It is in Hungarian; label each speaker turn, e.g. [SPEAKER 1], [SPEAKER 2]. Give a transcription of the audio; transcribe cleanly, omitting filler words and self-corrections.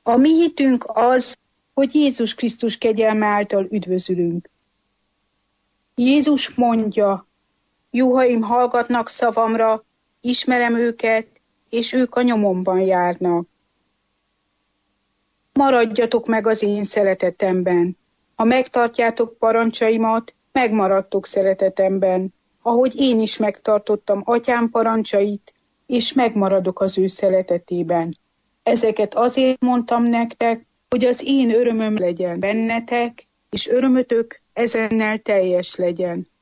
[SPEAKER 1] A mi hitünk az, hogy Jézus Krisztus kegyelme által üdvözülünk. Jézus mondja, juhaim hallgatnak szavamra, ismerem őket, és ők a nyomomban járnak. Maradjatok meg az én szeretetemben. Ha megtartjátok parancsaimat, megmaradtok szeretetemben, ahogy én is megtartottam atyám parancsait, és megmaradok az ő szeretetében. Ezeket azért mondtam nektek, hogy az én örömöm legyen bennetek, és örömötök ezennel teljes legyen.